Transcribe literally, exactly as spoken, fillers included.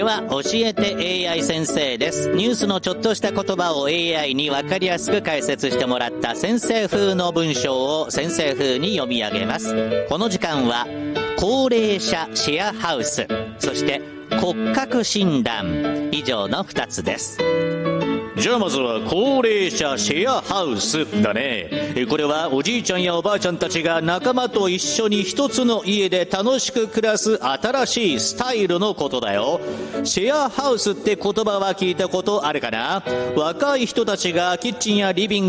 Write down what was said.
では教えて エーアイ 先生です。ニュースのちょっとした言葉を エーアイ に分かりやすく解説してもらった先生風の文章を先生風に読み上げます。この時間は高齢者シェアハウス、そして骨格診断、以上のふたつです。じゃあまずは高齢者シェアハウスだね。これはおじいちゃんやおばあちゃんたちが仲間と一緒に一つの家で楽しく暮らす新しいスタイルのことだよ。シェアハウスって言葉は聞いたことあるかな？若い人たちがキッチンやリビング